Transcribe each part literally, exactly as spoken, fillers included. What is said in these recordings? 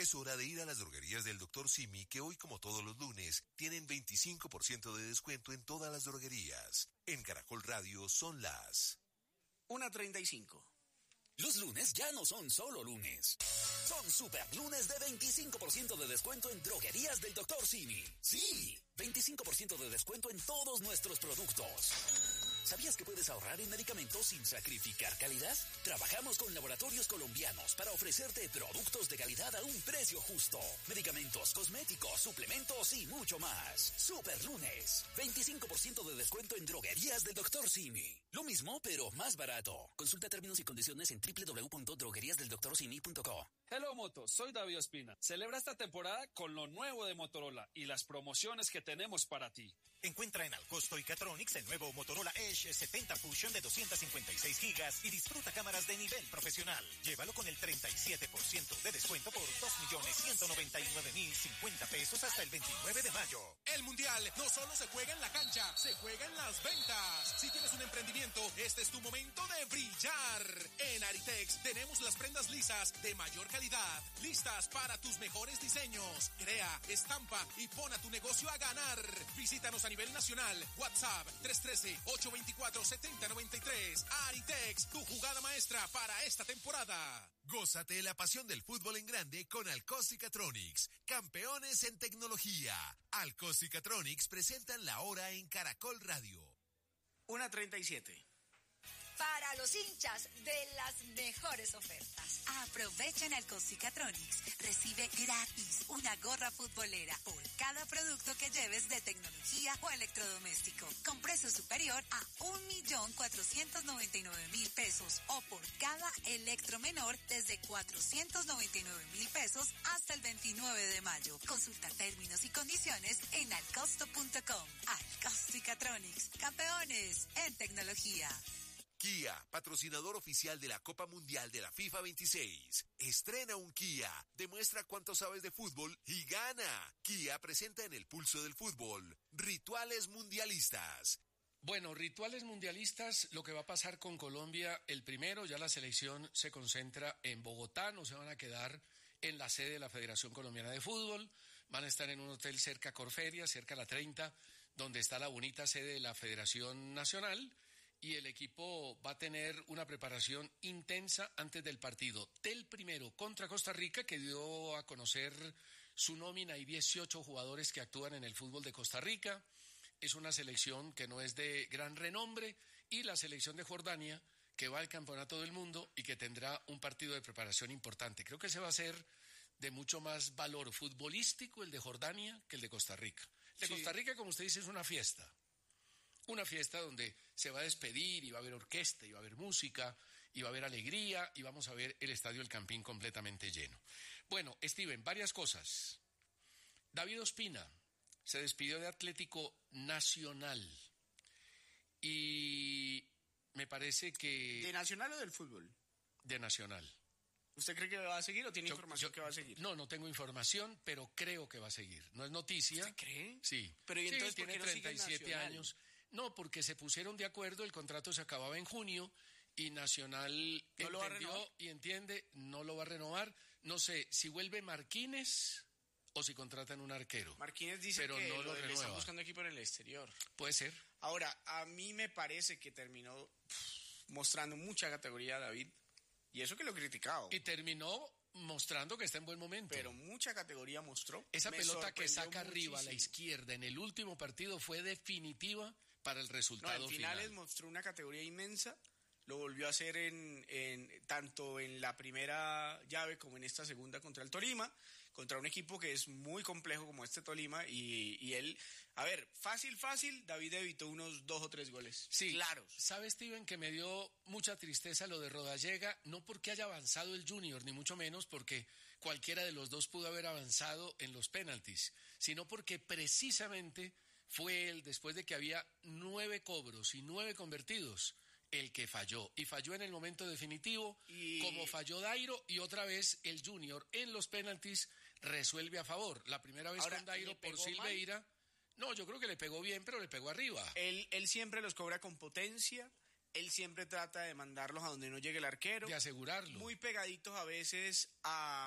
Es hora de ir a las droguerías del doctor Simi, que hoy, como todos los lunes, tienen veinticinco por ciento de descuento en todas las droguerías. En Caracol Radio son las una treinta y cinco. Los lunes ya no son solo lunes. Son super lunes de veinticinco por ciento de descuento en droguerías del doctor Simi. Sí, veinticinco por ciento de descuento en todos nuestros productos. ¿Sabías que puedes ahorrar en medicamentos sin sacrificar calidad? Trabajamos con laboratorios colombianos para ofrecerte productos de calidad a un precio justo. Medicamentos, cosméticos, suplementos y mucho más. Super lunes, veinticinco por ciento de descuento en droguerías del doctor Simi. Lo mismo, pero más barato. Consulta términos y condiciones en doble u doble u doble u punto droguerías del doctor simi punto co. Hello Moto, soy David Ospina. Celebra esta temporada con lo nuevo de Motorola y las promociones que tenemos para ti. Encuentra en Alcosto y Catronics el nuevo Motorola Edge setenta Fusion de doscientos cincuenta y seis gigas y disfruta cámaras de nivel profesional. Llévalo con el treinta y siete por ciento de descuento por dos millones ciento noventa y nueve mil cincuenta pesos hasta el veintinueve de mayo. El Mundial no solo se juega en la cancha, se juega en las ventas. Si tienes un emprendimiento, este es tu momento de brillar. En Aritex tenemos las prendas lisas de mayor calidad. Calidad, listas para tus mejores diseños. Crea, estampa y pon a tu negocio a ganar. Visítanos a nivel nacional. WhatsApp tres uno tres, ocho dos cuatro, siete cero nueve tres. Aritex, tu jugada maestra para esta temporada. Gózate la pasión del fútbol en grande con Alcosto y Catronics, campeones en tecnología. Alcosto y Catronics presentan la hora en Caracol Radio. una treinta y siete. Para los hinchas de las mejores ofertas. Aprovecha en Alcosto y Catronics. Recibe gratis una gorra futbolera por cada producto que lleves de tecnología o electrodoméstico, con precio superior a un millón cuatrocientos noventa y nueve mil pesos, o por cada electro menor desde cuatrocientos noventa y nueve mil pesos hasta el veintinueve de mayo. Consulta términos y condiciones en alcosto punto com. Alcosto y Catronics, campeones en tecnología. Kia, patrocinador oficial de la Copa Mundial de la FIFA veintiséis. Estrena un Kia, demuestra cuánto sabes de fútbol y gana. Kia presenta en el pulso del fútbol Rituales Mundialistas. Bueno, Rituales Mundialistas, lo que va a pasar con Colombia, el primero, ya la selección se concentra en Bogotá, no se van a quedar en la sede de la Federación Colombiana de Fútbol, van a estar en un hotel cerca a Corferia, cerca a la treinta, donde está la bonita sede de la Federación Nacional. Y el equipo va a tener una preparación intensa antes del partido del primero contra Costa Rica, que dio a conocer su nómina. Hay dieciocho jugadores que actúan en el fútbol de Costa Rica. Es una selección que no es de gran renombre. Y la selección de Jordania, que va al Campeonato del Mundo y que tendrá un partido de preparación importante. Creo que ese va a ser de mucho más valor futbolístico el de Jordania que el de Costa Rica. El de sí. Costa Rica, como usted dice, es una fiesta. Una fiesta donde se va a despedir y va a haber orquesta y va a haber música y va a haber alegría y vamos a ver el Estadio El Campín completamente lleno. Bueno, Steven, varias cosas. David Ospina se despidió de Atlético Nacional y me parece que... ¿De Nacional o del fútbol? De Nacional. ¿Usted cree que va a seguir o tiene yo, información yo, que va a seguir? No, no tengo información, pero creo que va a seguir. No es noticia. ¿Usted cree? Sí. Pero ¿y entonces sí, por qué tiene no sigue treinta y siete Nacional? años. No, porque se pusieron de acuerdo, el contrato se acababa en junio y Nacional ¿No lo va a entendió renovar? y entiende, no lo va a renovar. No sé si vuelve Marquínez o si contratan un arquero. Marquínez dice pero que no lo, lo le están renueva. buscando equipo en el exterior. Puede ser. Ahora, a mí me parece que terminó pff, mostrando mucha categoría David, y eso que lo he criticado. Y terminó mostrando que está en buen momento. Pero mucha categoría mostró. Esa Me pelota que saca muchísimo. arriba a la izquierda en el último partido fue definitiva para el resultado no, en final. finales mostró una categoría inmensa, lo volvió a hacer en, en tanto en la primera llave como en esta segunda contra el Tolima, contra un equipo que es muy complejo como este Tolima, y, y él, a ver, fácil, fácil, David evitó unos dos o tres goles. Sí, claros. ¿Sabe, Steven, que me dio mucha tristeza lo de Rodallega? No porque haya avanzado el Junior, ni mucho menos porque cualquiera de los dos pudo haber avanzado en los penaltis, sino porque precisamente fue él, después de que había nueve cobros y nueve convertidos, el que falló, y falló en el momento definitivo, y... como falló Dairo, y otra vez el Junior en los penaltis resuelve a favor. La primera vez Ahora, con Dairo por Silveira, mal? No, yo creo que le pegó bien, pero le pegó arriba. Él, él siempre los cobra con potencia, él siempre trata de mandarlos a donde no llegue el arquero. De asegurarlo. Muy pegaditos a veces a...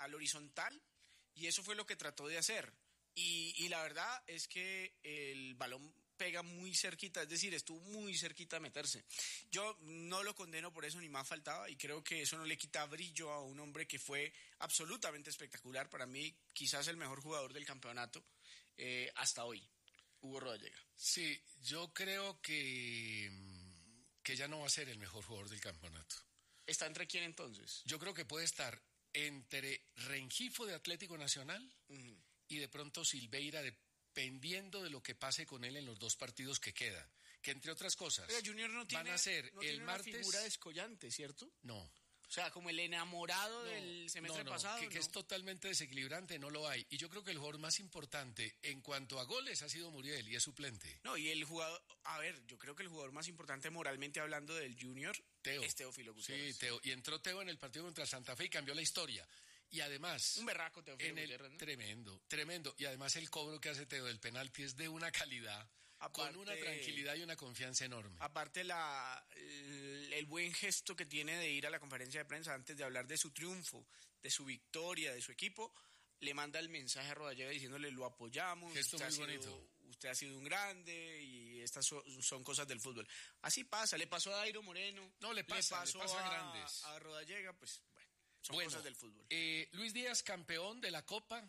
al horizontal, y eso fue lo que trató de hacer. Y, y la verdad es que el balón pega muy cerquita, es decir, estuvo muy cerquita de meterse. Yo no lo condeno por eso, ni más faltaba, y creo que eso no le quita brillo a un hombre que fue absolutamente espectacular. Para mí, quizás el mejor jugador del campeonato eh, hasta hoy, Hugo Rodallega. Sí, yo creo que, que ya no va a ser el mejor jugador del campeonato. ¿Está entre quién entonces? Yo creo que puede estar entre Rengifo de Atlético Nacional uh-huh. y de pronto Silveira, dependiendo de lo que pase con él en los dos partidos que quedan. Que entre otras cosas, Oiga, Junior no tiene, van a ser no el tiene martes. Una figura descollante, ¿cierto? No. O sea, como el enamorado no, del semestre no, no, pasado. Que, que ¿no? es totalmente desequilibrante, no lo hay. Y yo creo que el jugador más importante en cuanto a goles ha sido Muriel y es suplente. No, y el jugador, a ver, yo creo que el jugador más importante moralmente hablando del Junior Teo. es Teófilo Gutiérrez. Sí, Teo. Y entró Teo en el partido contra Santa Fe y cambió la historia. Y además... Un berraco Teófilo en el, Gutiérrez, ¿no? Tremendo, tremendo. Y además el cobro que hace Teo del penalti es de una calidad, aparte, con una tranquilidad y una confianza enorme. Aparte la, el, el buen gesto que tiene de ir a la conferencia de prensa antes de hablar de su triunfo, de su victoria, de su equipo, le manda el mensaje a Rodallega diciéndole lo apoyamos, gesto usted, muy ha sido, bonito. usted ha sido un grande y estas son, son cosas del fútbol. Así pasa, le pasó a Dairo Moreno, no le pasa, le pasó le pasa a, a grandes. A Rodallega, pues bueno, son bueno, cosas del fútbol. Eh, Luis Díaz, campeón de la Copa,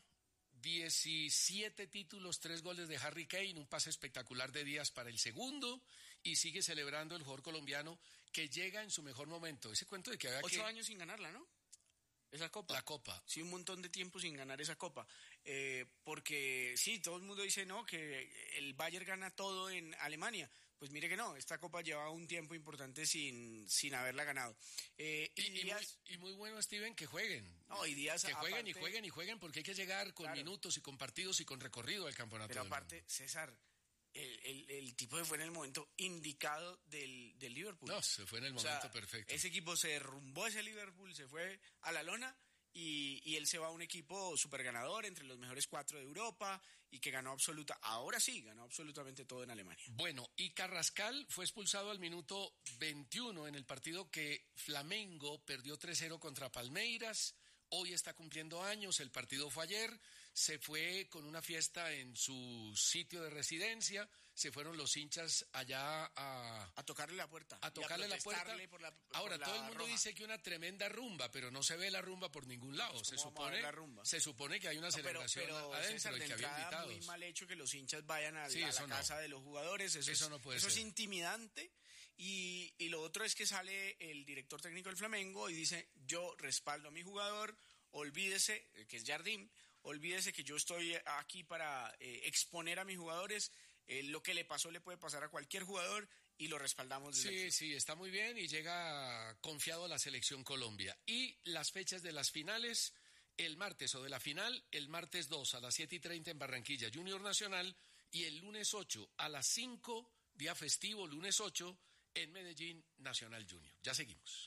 diecisiete títulos, tres goles de Harry Kane, un pase espectacular de Díaz para el segundo, y sigue celebrando el jugador colombiano que llega en su mejor momento. Ese cuento de que había Ocho que... años sin ganarla, ¿no? Esa copa. La copa. Sí, un montón de tiempo sin ganar esa copa. Eh, porque sí, todo el mundo dice, no, que el Bayern gana todo en Alemania. Pues mire que no, esta copa lleva un tiempo importante sin, sin haberla ganado. Eh, y, y, y, Díaz, muy, y muy bueno, Steven, que jueguen. No, y Díaz, que jueguen aparte, y jueguen y jueguen porque hay que llegar con claro, minutos y con partidos y con recorrido al campeonato. Pero del aparte, mundo. César, el, el, el tipo que fue en el momento indicado del, del Liverpool. No, se fue en el momento o sea, perfecto. Ese equipo se derrumbó, ese Liverpool se fue a la lona. Y, y él se va a un equipo súper ganador, entre los mejores cuatro de Europa, y que ganó absoluta, ahora sí, ganó absolutamente todo en Alemania. Bueno, y Carrascal fue expulsado al minuto veintiuno en el partido que Flamengo perdió tres cero contra Palmeiras. Hoy está cumpliendo años, el partido fue ayer, se fue con una fiesta en su sitio de residencia, se fueron los hinchas allá a... A tocarle la puerta. A tocarle a la puerta. Por la, por Ahora, la todo el mundo roja. dice que una tremenda rumba, pero no se ve la rumba por ningún lado. Pues, se supone la rumba? se supone que hay una no, celebración pero, pero, adentro César, y que había invitados. Muy mal hecho que los hinchas vayan a, sí, a la no. casa de los jugadores. Eso, eso es, no puede eso ser. es intimidante. Y, y lo otro es que sale el director técnico del Flamengo y dice, yo respaldo a mi jugador, olvídese, que es Jardín, olvídese que yo estoy aquí para eh, exponer a mis jugadores. Eh, lo que le pasó le puede pasar a cualquier jugador y lo respaldamos. Desde sí, el sí, está muy bien y llega confiado a la selección Colombia. Y las fechas de las finales, el martes o de la final, el martes dos a las siete y treinta en Barranquilla, Junior Nacional, y el lunes ocho a las cinco, día festivo, lunes ocho, en Medellín, Nacional Junior. Ya seguimos.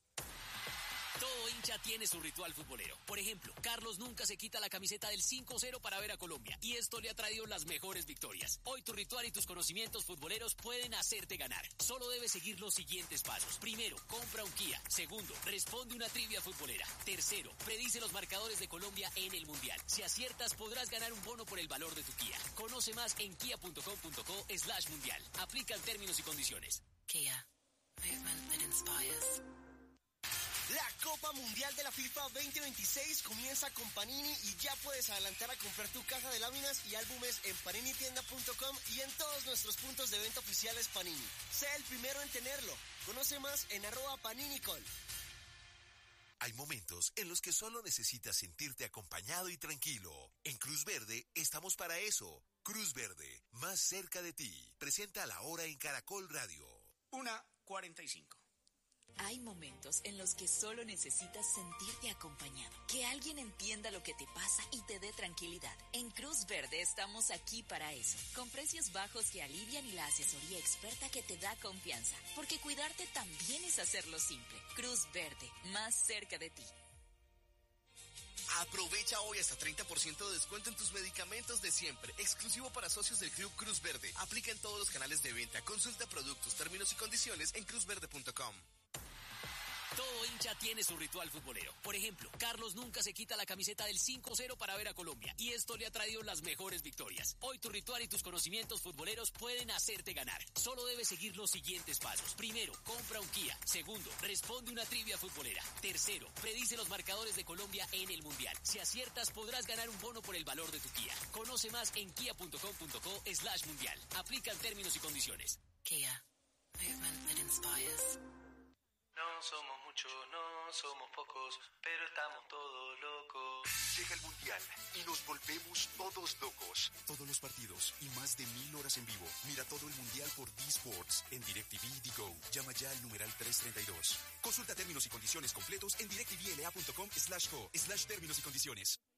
Todo hincha tiene su ritual futbolero. Por ejemplo, Carlos nunca se quita la camiseta del cinco cero para ver a Colombia, y esto le ha traído las mejores victorias. Hoy tu ritual y tus conocimientos futboleros pueden hacerte ganar. Solo debes seguir los siguientes pasos. Primero, compra un Kia. Segundo, responde una trivia futbolera. Tercero, predice los marcadores de Colombia en el Mundial. Si aciertas, podrás ganar un bono por el valor de tu Kia. Conoce más en kia punto com punto co slash mundial. Aplican términos y condiciones. Kia. Movement that inspires. La Copa Mundial de la FIFA veinte veintiséis comienza con Panini y ya puedes adelantar a comprar tu caja de láminas y álbumes en panini tienda punto com y en todos nuestros puntos de venta oficiales Panini. Sé el primero en tenerlo. Conoce más en arroba paninicol. Hay momentos en los que solo necesitas sentirte acompañado y tranquilo. En Cruz Verde estamos para eso. Cruz Verde, más cerca de ti. Presenta la hora en Caracol Radio. una cuarenta y cinco. Hay momentos en los que solo necesitas sentirte acompañado, que alguien entienda lo que te pasa y te dé tranquilidad. En Cruz Verde estamos aquí para eso, con precios bajos que alivian y la asesoría experta que te da confianza, porque cuidarte también es hacerlo simple. Cruz Verde, más cerca de ti. Aprovecha hoy hasta treinta por ciento de descuento en tus medicamentos de siempre, exclusivo para socios del Club Cruz Verde. Aplica en todos los canales de venta. Consulta productos, términos y condiciones en cruz verde punto com. Todo hincha tiene su ritual futbolero. Por ejemplo, Carlos nunca se quita la camiseta del cinco cero para ver a Colombia y esto le ha traído las mejores victorias. Hoy tu ritual y tus conocimientos futboleros pueden hacerte ganar. Solo debes seguir los siguientes pasos. Primero, compra un Kia. Segundo, responde una trivia futbolera. Tercero, predice los marcadores de Colombia en el Mundial. Si aciertas, podrás ganar un bono por el valor de tu Kia. Conoce más en kia punto com punto co slash mundial. Aplican términos y condiciones. Kia. Movement that inspires. No somos muchos, no somos pocos, pero estamos todos locos. Llega el Mundial y nos volvemos todos locos. Todos los partidos y más de mil horas en vivo. Mira todo el Mundial por D-Sports en DirecTV y Digo. Llama ya al numeral trescientos treinta y dos. Consulta términos y condiciones completos en directvla punto com slash co slash términos y condiciones.